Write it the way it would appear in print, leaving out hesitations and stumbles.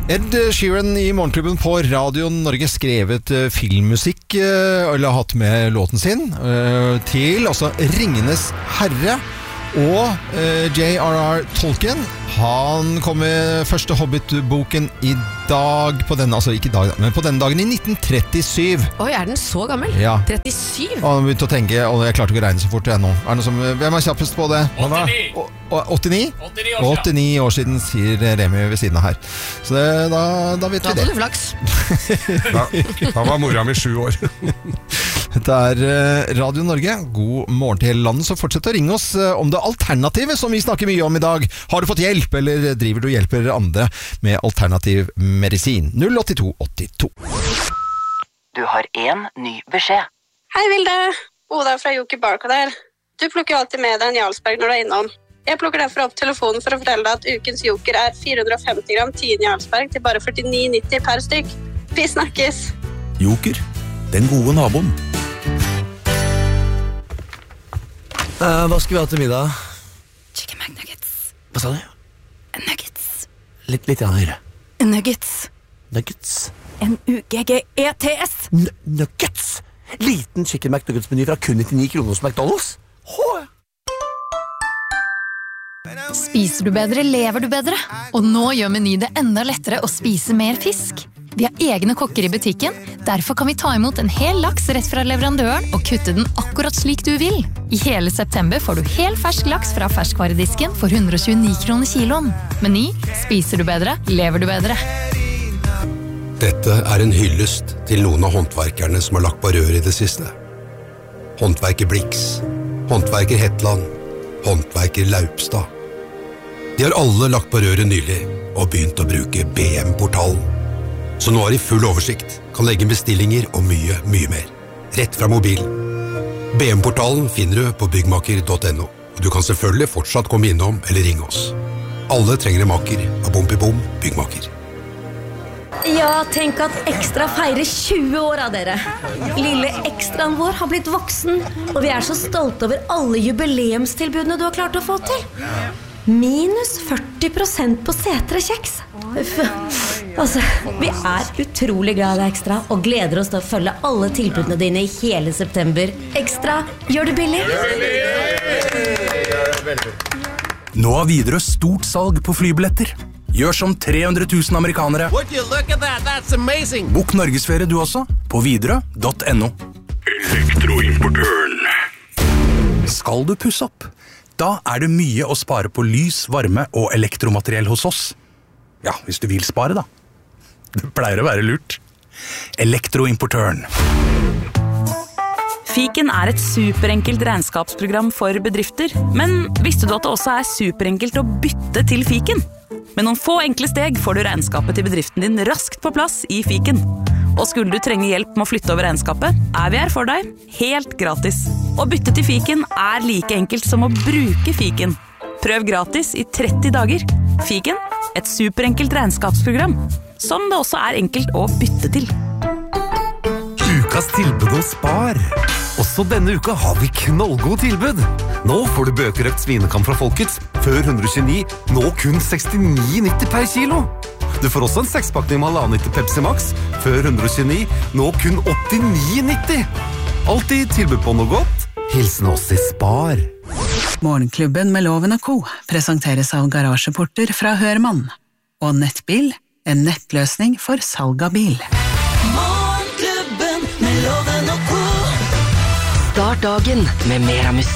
Ed Sheeran i Morgenklubben på Radio Norge skrevet filmmusikk, eller hatt med låten sin, til altså Ringenes Herre. Og J.R.R. Tolkien, han kom med første Hobbit-boken i dag, på denne, altså ikke i dag, men på denne dagen i 1937. Oi, den så gammel? Ja. 37? Og han begynte å tenke, og jeg klarte ikke å regne så fort ennå. Hvem kjappest på det? 89? 89 år siden, sier Remi ved siden av her. Så da vet vi det. Da hadde du flaks. Da var mora mi 7 år. Dette Radio Norge. God morgen til hele landet, så fortsett å ringe oss om det alternativet som vi snakker mye om i dag. Har du fått hjelp, eller driver du og hjelper andre med alternativ medisin? 08282. Du har en ny beskjed. Hei Vilde, Oda fra Joker Barca der. Du plukker alltid med deg en Jarlsberg når du innom. Jeg plukker derfor opp telefonen for å fortelle deg at ukens Joker 450 gram 10 Jarlsberg til bare 49,90 per stykk. Vi snakkes! Joker, den gode naboen. Hva skal vi ha til middag? Chicken McNuggets. Hva sa du? Nuggets. Litt høyere. Nuggets. Nuggets? N-U-G-G-E-T-S. Nuggets? Liten chicken McNuggets-meny fra kun 99 kroner hos McDonald's? Spiser du bedre, lever du bedre. Og nå gjør Meny det enda lettere å spise mer fisk. Vi har egne kokker i butikken, derfor kan vi ta imot en hel laks rett fra leverandøren og kutte den akkurat slik du vil. I hele september får du hel fersk laks fra ferskvaredisken for 129 kroner kiloen. Meny, spiser du bedre, lever du bedre. Dette en hyllest til noen av håndverkerne som har lagt på rør i det siste. Håndverker Blix, håndverker Hetland, håndverker Laupstad. De har alle lagt på røret nylig og begynt å bruke BM-portalen. Så nå har de full oversikt, kan legge bestillinger og mye, mye mer. Rett fra mobil. BM-portalen finner du på byggmaker.no, og du kan selvfølgelig fortsatt komme innom eller ringe oss. Alle trenger en maker av Bom byggmaker. Ja, tenk at Ekstra feirer 20 år av dere. Lille ekstraen vår har blitt voksen, og vi så stolte over alle jubileumstilbudene du har klart å få til. Minus 40% på setre kjeks. Altså, vi utrolig glad i deg Ekstra og gleder oss til å følge alle tilbudene dine i hele september. Ekstra, gjør det billig. Nå har Widerøe stort salg på flybilletter. Gjør som 300 000 amerikanere. Bok Norgesferie du også på widerøe.no. Elektroimportøren. Skal du pusse opp? Da det mye å spare på lys, varme og elektromateriell hos oss. Ja, hvis du vil spare da. Det pleier å være lurt. Elektroimportøren. Fiken et superenkelt regnskapsprogram for bedrifter, men visste du at det også superenkelt å bytte til Fiken? Med noen få enkle steg får du regnskapet til bedriften din raskt på plass i Fiken. Og skulle du trenge hjelp med å flytte over regnskapet, vi her for deg, helt gratis. Å bytte til Fiken like enkelt som å bruke Fiken. Prøv gratis i 30 dager. Fiken, et superenkelt regnskapsprogram, som det også enkelt å bytte til. Ukas tilbud hos Spar. Også denne uka har vi knallgod tilbud. Nå får du bøkerøkt svinekam fra Folkets, før 129, nå kun 69,90 per kilo. Du får også en 6-pakning med 1,5 Pepsi Max, før 129, nå kun 89,90. Alltid tilbud på noe godt. Hilsen oss i Spar. Morgenklubben med Loven & Co. presenteres av garasjeporter fra Hørmann. Og Nettbil, en nettløsning for salg av bil. Morgenklubben med Loven & Co. Start dagen med mer musikk.